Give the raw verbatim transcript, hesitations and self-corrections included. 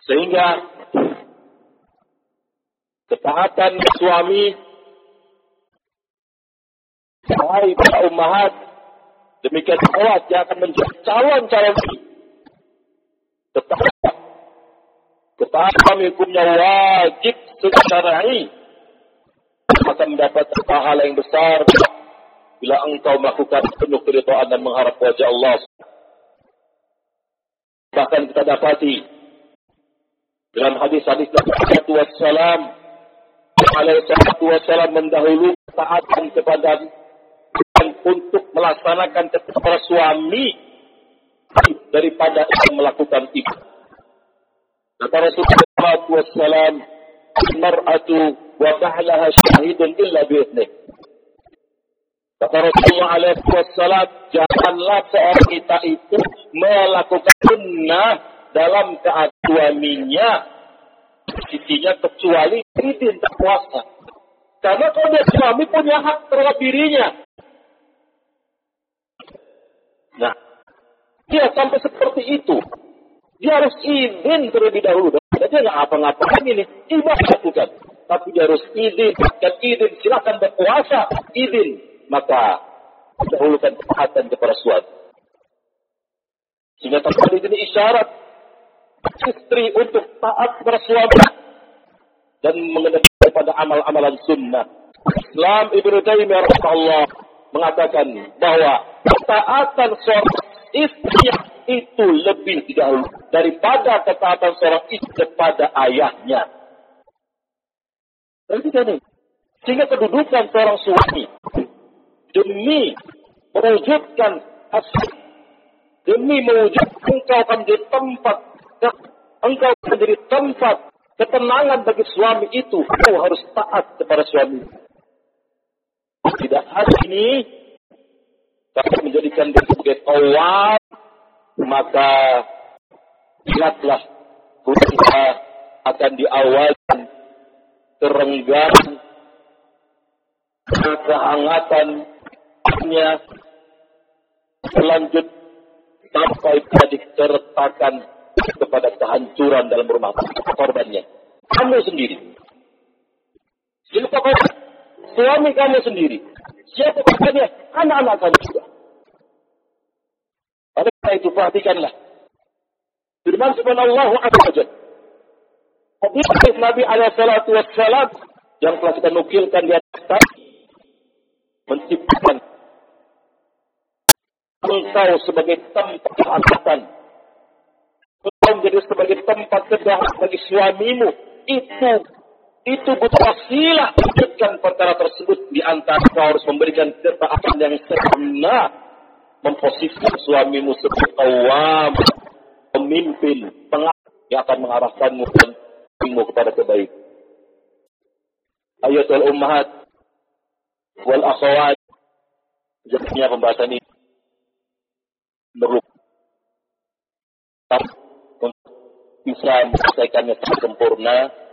Sehingga ketaatan suami, wahai para ummahat, demikian pula dia akan menjadi calon-calon ketaatan. Ketaatan hukumnya wajib secara syar'i, akan mendapat pahala yang besar bila engkau melakukan penuh keridhaan dan mengharap wajah Allah. Bahkan kita dapati dalam hadis-hadis Nabi Wassalam, alaihi salatu wassalam mendahului ketaatan kepada untuk melaksanakan kepada suami daripada melakukan itu. Kata Rasulullah sallallahu alaihi wasallam, "Al-mar'atu wa bahlaha syahidun illa bi'idnih." Kata Rasulullah alaihi wasallam, janganlah seorang kita itu melakukan sunnah dalam keadaan suaminya sisinya kecuali izin tak puasa. Karena kalau dia suami punya hak terhadap dirinya. Nah, dia sampai seperti itu. Dia harus izin terlebih dahulu. Dia nggak apa-ngapain ini, ibadah lakukan. Tapi dia harus izin, dan izin silakan berpuasa, izin. Maka dahulukan ketaatan kepada suami. Sehingga terjadi ini isyarat istri untuk taat kepada suami dan mengedepankan pada amal-amalan sunnah. Islam Ibnu Taimiyah rahimahullah mengatakan bahwa ketaatan seorang istri itu lebih dahulu daripada ketaatan seorang istri kepada ayahnya. Perhatikan ini. Sehingga kedudukan seorang suami demi mewujudkan hasil, demi mewujudkan engkau akan menjadi tempat, engkau akan menjadi tempat ketenangan bagi suami itu, engkau harus taat kepada suami. Tidak hanya ini, tapi menjadikan dia sebagai kawan, maka ingatlah kita akan diawali kerenggangan, kehangatan, selanjut sampai pada diceritakan kepada kehancuran dalam rumah tangga korbannya. Kamu sendiri. Siapa korban? Suami kamu sendiri. Siapa korbannya? Anak-anak kamu juga. Oleh karena itu perhatikanlah. Firman subhanallah azza wajalla. Hadis Nabi alaihi salatu wassalam yang telah kita nukilkan di atas tadi menciptakan engkau sebagai tempat kehangatan, engkau menjadi sebagai tempat kedaharan bagi suamimu. Itu itu butuh wasilah wujudkan perkara tersebut. Di antara kau harus memberikan ketaatan yang sempurna, memposisikan suamimu sebagai kawam, pemimpin, pengarah yang akan mengarahkanmu dan membimbingmu kepada kebaikan. Ayatul ummahat wal akhawat, jadinya pembahasan ini perlu untuk bisa menyelesaikannya secara sempurna.